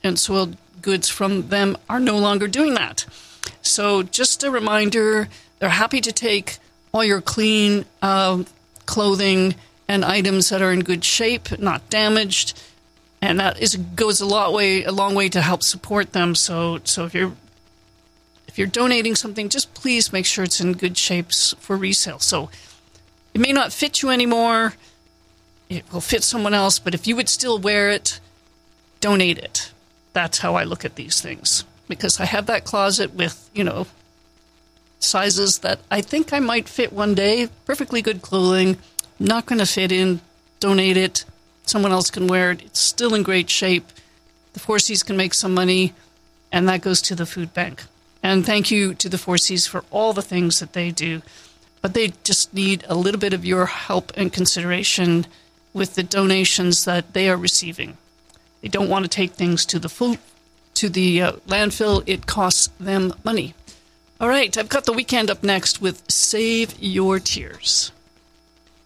and soiled goods from them are no longer doing that. So just a reminder, they're happy to take all your clean clothing and items that are in good shape, not damaged, and that goes a long way to help support them. So if you're donating something, just please make sure it's in good shape for resale. So it may not fit you anymore. It will fit someone else, but if you would still wear it, donate it. That's how I look at these things. Because I have that closet with, sizes that I think I might fit one day. Perfectly good clothing. Not going to fit in. Donate it. Someone else can wear it. It's still in great shape. The Four Cs can make some money, and that goes to the food bank. And thank you to the Four Cs for all the things that they do. But they just need a little bit of your help and consideration with the donations that they are receiving. They don't want to take things to the landfill. It costs them money. All right, I've got the weekend up next with Save Your Tears.